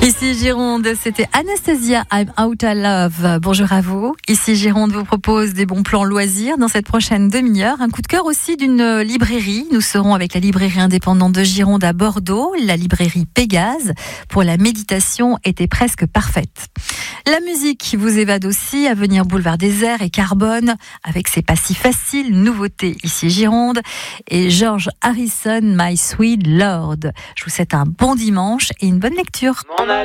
Ici Gironde, c'était Anastasia, I'm Out of Love. Bonjour à vous. Ici Gironde vous propose des bons plans loisirs dans cette prochaine demi-heure. Un coup de cœur aussi d'une librairie. Nous serons avec la librairie indépendante de Gironde à Bordeaux, la librairie Pégase. Pour la méditation était presque parfaite. La musique vous évade aussi à venir Boulevard Désert et Carbone avec ses pas si faciles, nouveautés ici Gironde et George Harrison, My Sweet Lord. Je vous souhaite un bon dimanche et une bonne lecture. Mon